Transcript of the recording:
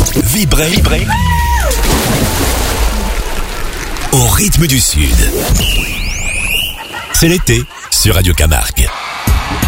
Vibrez au rythme du Sud. C'est l'été sur Radio Camargue.